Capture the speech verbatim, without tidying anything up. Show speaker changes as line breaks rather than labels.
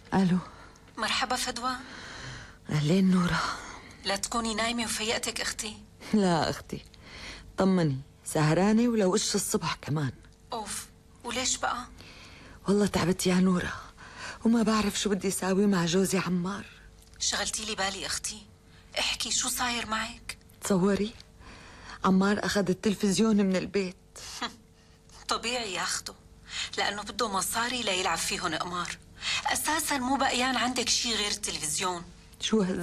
الو.
مرحبا فدوى.
اهلين نورا.
لا تكوني نايمة وفيقتك اختي.
لا اختي، طمني، سهرانة ولو وش الصبح كمان.
اوف، وليش بقى؟
والله تعبت يا نورا، وما بعرف شو بدي ساوي مع جوزي عمار.
شغلتي لي بالي اختي، احكي شو صاير معك؟
تصوري عمار اخذ التلفزيون من البيت.
طبيعي ياخده، لانه بده مصاري ليلعب فيهن قمار. اساسا مو بقيان عندك شي غير التلفزيون.
شو هال